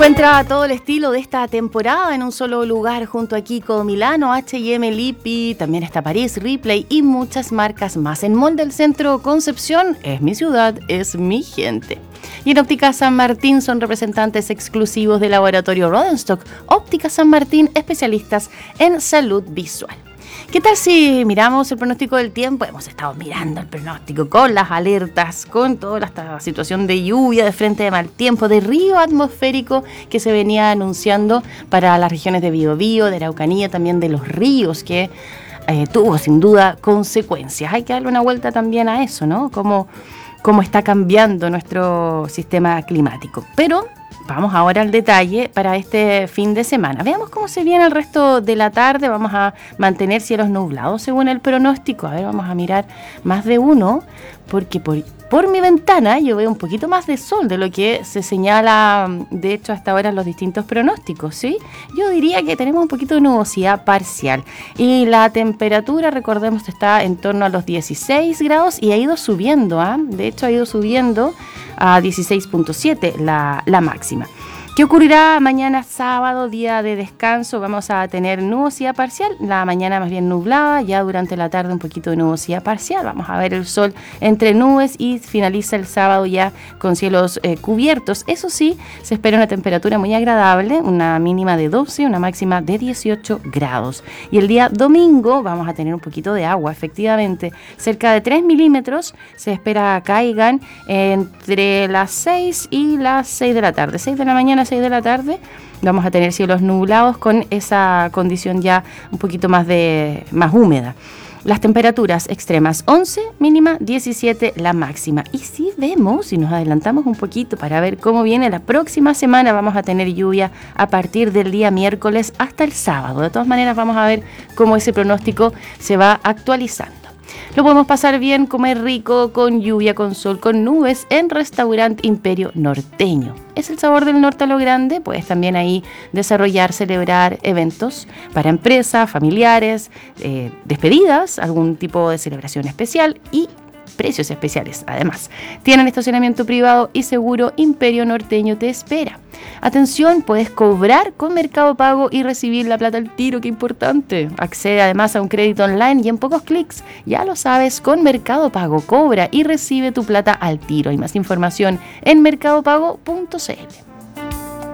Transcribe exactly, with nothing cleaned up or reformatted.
Encuentra todo el estilo de esta temporada en un solo lugar junto a Kiko Milano, H y M, Lippi, también está París, Ripley y muchas marcas más. En Mall del Centro Concepción es mi ciudad, es mi gente. Y en Óptica San Martín son representantes exclusivos del laboratorio Rodenstock. Óptica San Martín, especialistas en salud visual. ¿Qué tal si miramos el pronóstico del tiempo? Hemos estado mirando el pronóstico con las alertas, con toda esta situación de lluvia, de frente de mal tiempo, de río atmosférico que se venía anunciando para las regiones de Biobío, de Araucanía, también de los ríos, que eh, tuvo sin duda consecuencias. Hay que darle una vuelta también a eso, ¿no? Cómo, cómo está cambiando nuestro sistema climático. Pero vamos ahora al detalle para este fin de semana. Veamos cómo se viene el resto de la tarde. Vamos a mantener cielos nublados según el pronóstico. A ver, vamos a mirar más de uno, porque por, por mi ventana yo veo un poquito más de sol de lo que se señala, de hecho, hasta ahora en los distintos pronósticos, ¿sí? Yo diría que tenemos un poquito de nubosidad parcial. Y la temperatura, recordemos, está en torno a los dieciséis grados y ha ido subiendo, ¿ah? ¿eh? De hecho, ha ido subiendo a dieciséis punto siete la, la máxima. ¿Qué ocurrirá mañana sábado, día de descanso? Vamos a tener nubosidad parcial, la mañana más bien nublada, ya durante la tarde un poquito de nubosidad parcial. Vamos a ver el sol entre nubes y finaliza el sábado ya con cielos eh, cubiertos. Eso sí, se espera una temperatura muy agradable, una mínima de doce, una máxima de dieciocho grados. Y el día domingo vamos a tener un poquito de agua, efectivamente, cerca de tres milímetros se espera caigan entre las seis y las seis de la tarde, seis de la mañana, seis de la tarde, vamos a tener cielos nublados con esa condición ya un poquito más de más húmeda. Las temperaturas extremas once, mínima diecisiete la máxima. Y si vemos, si nos adelantamos un poquito para ver cómo viene la próxima semana, vamos a tener lluvia a partir del día miércoles hasta el sábado. De todas maneras, vamos a ver cómo ese pronóstico se va actualizando. Lo podemos pasar bien, comer rico, con lluvia, con sol, con nubes, en Restaurante Imperio Norteño. Es el sabor del norte a lo grande. Puedes también ahí desarrollar, celebrar eventos para empresas, familiares, eh, despedidas, algún tipo de celebración especial y precios especiales. Además, tienen estacionamiento privado y seguro. Imperio Norteño te espera. Atención, puedes cobrar con Mercado Pago y recibir la plata al tiro, qué importante. Accede además a un crédito online y en pocos clics. Ya lo sabes, con Mercado Pago cobra y recibe tu plata al tiro. Hay más información en mercado pago punto c l.